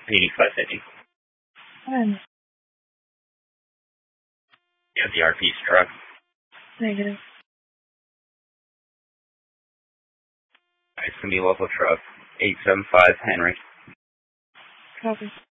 8550. You have the RP's truck. Negative. It's going to be local truck, 875 Henry. Copy.